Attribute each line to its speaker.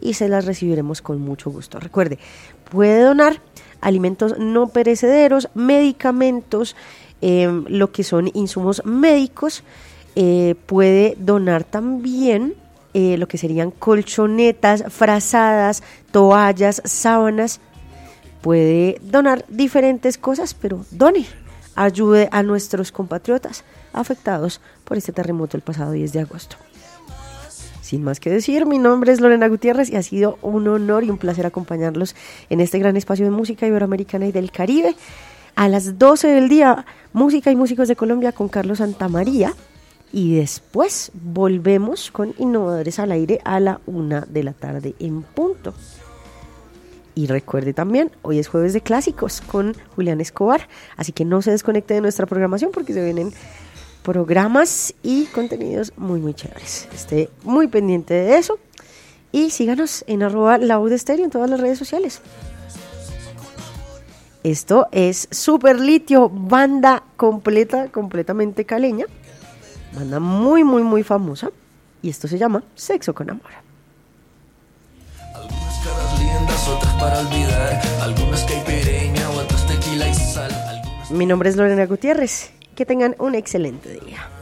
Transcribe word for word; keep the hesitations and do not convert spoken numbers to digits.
Speaker 1: y se las recibiremos con mucho gusto. Recuerde, puede donar alimentos no perecederos, medicamentos, eh, lo que son insumos médicos, eh, puede donar también eh, lo que serían colchonetas, frazadas, toallas, sábanas, puede donar diferentes cosas, pero done, ayude a nuestros compatriotas afectados por este terremoto el pasado diez de agosto. Sin más que decir, mi nombre es Lorena Gutiérrez y ha sido un honor y un placer acompañarlos en este gran espacio de música iberoamericana y del Caribe. A las doce del día, música y músicos de Colombia con Carlos Santamaría. Y después volvemos con Innovadores al Aire a la una de la tarde en punto. Y recuerde también, hoy es jueves de clásicos con Julián Escobar, así que no se desconecte de nuestra programación porque se vienen programas y contenidos muy muy chéveres. Esté muy pendiente de eso y síganos en arroba la U de Estéreo en todas las redes sociales. Esto es Super Litio, banda completa, completamente caleña, banda muy muy muy famosa, y esto se llama Sexo con Amor.
Speaker 2: Algunas caras lindas, otras para olvidar, algunas caipirinha, otras tequila y sal. Algunas...
Speaker 1: Mi nombre es Lorena Gutiérrez. Que tengan un excelente día.